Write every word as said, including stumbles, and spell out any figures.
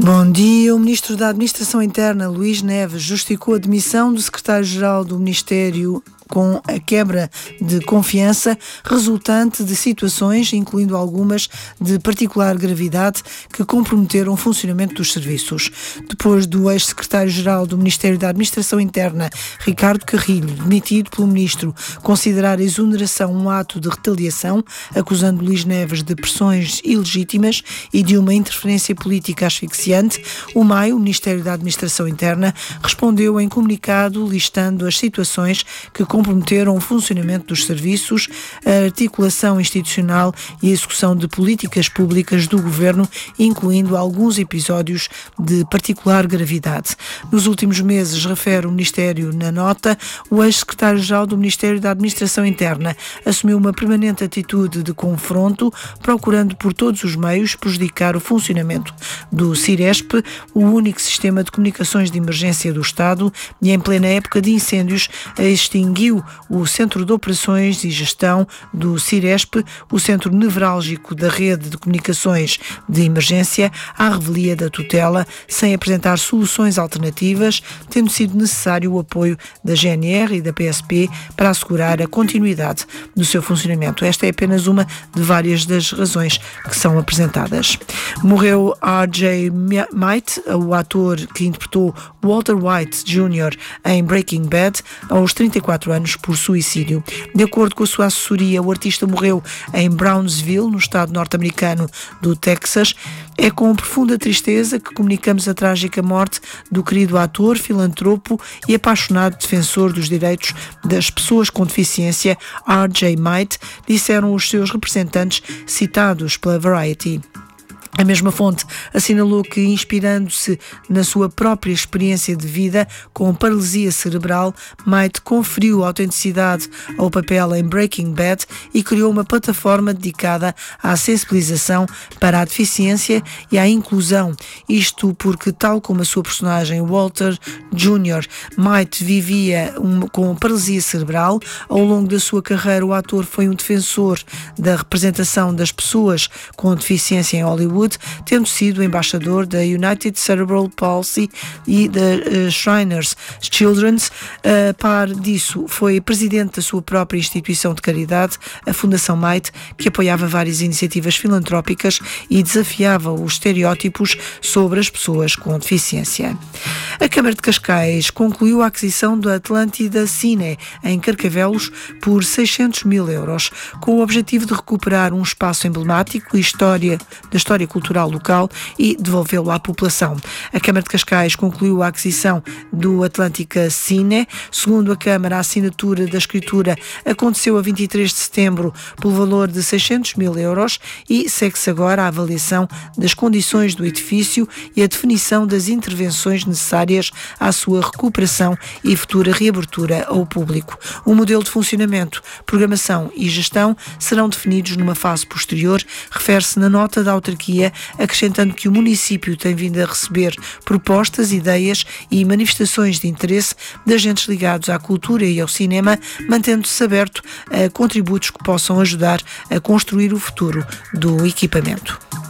Bom dia. O Ministro da Administração Interna, Luís Neves, justificou a demissão do Secretário-Geral do Ministério com a quebra de confiança resultante de situações, incluindo algumas de particular gravidade, que comprometeram o funcionamento dos serviços. Depois do ex-secretário-geral do Ministério da Administração Interna, Ricardo Carrilho, demitido pelo Ministro, considerar a exoneração um ato de retaliação, acusando Luís Neves de pressões ilegítimas e de uma interferência política asfixiante, o M A I, o Ministério da Administração Interna, respondeu em comunicado listando as situações que comprometeram o funcionamento dos serviços, a articulação institucional e a execução de políticas públicas do Governo, incluindo alguns episódios de particular gravidade. Nos últimos meses, refere o Ministério na nota, o ex-secretário-geral do Ministério da Administração Interna assumiu uma permanente atitude de confronto, procurando por todos os meios prejudicar o funcionamento do CIRESP, o único sistema de comunicações de emergência do Estado, e em plena época de incêndios extinguiu o Centro de Operações e Gestão do CIRESP, o centro nevrálgico da rede de comunicações de emergência, à revelia da tutela, sem apresentar soluções alternativas, tendo sido necessário o apoio da G N R e da P S P para assegurar a continuidade do seu funcionamento. Esta é apenas uma de várias das razões que são apresentadas. Morreu R J Mitte, o ator que interpretou Walter White Júnior em Breaking Bad, aos trinta e quatro anos, por suicídio. De acordo com a sua assessoria, o artista morreu em Brownsville, no estado norte-americano do Texas. É com profunda tristeza que comunicamos a trágica morte do querido ator, filantropo e apaixonado defensor dos direitos das pessoas com deficiência, R J Mitte, disseram os seus representantes citados pela Variety. A mesma fonte assinalou que, inspirando-se na sua própria experiência de vida com paralisia cerebral, Mitte conferiu autenticidade ao papel em Breaking Bad e criou uma plataforma dedicada à sensibilização para a deficiência e à inclusão. Isto porque, tal como a sua personagem Walter Júnior, Mitte vivia um, com paralisia cerebral. Ao longo da sua carreira, o ator foi um defensor da representação das pessoas com deficiência em Hollywood, tendo sido embaixador da United Cerebral Palsy e da uh, Shriners Children's. A par disso, foi presidente da sua própria instituição de caridade, a Fundação Mitte, que apoiava várias iniciativas filantrópicas e desafiava os estereótipos sobre as pessoas com deficiência. A Câmara de Cascais concluiu a aquisição da Atlântida Cine, em Carcavelos, por seiscentos mil euros, com o objetivo de recuperar um espaço emblemático e história, da história cultural local e devolvê-lo à população. A Câmara de Cascais concluiu a aquisição do Atlântica Cine. Segundo a Câmara, a assinatura da escritura aconteceu a vinte e três de setembro pelo valor de seiscentos mil euros e segue-se agora a avaliação das condições do edifício e a definição das intervenções necessárias à sua recuperação e futura reabertura ao público. O modelo de funcionamento, programação e gestão serão definidos numa fase posterior, refere-se na nota da autarquia, acrescentando que o município tem vindo a receber propostas, ideias e manifestações de interesse de agentes ligados à cultura e ao cinema, mantendo-se aberto a contributos que possam ajudar a construir o futuro do equipamento.